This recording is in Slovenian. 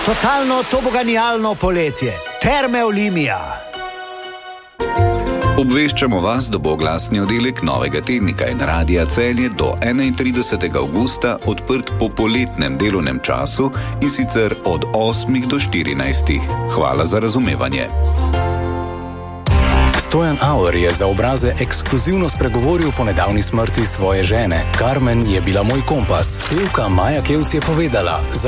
totalno toboganijalno poletje. Terme Olimia. Obveščamo vas, da bo oglasni oddelek Novega tednika in Radia Celje do 31. avgusta odprt po poletnem delovnem času in sicer od 8 do 14. Hvala za razumevanje. Stojan Auer je za Obraze ekskluzivno spregovoril po nedavni smrti svoje žene. Carmen je bila moj kompas. Pevka Maja Kevc je povedala: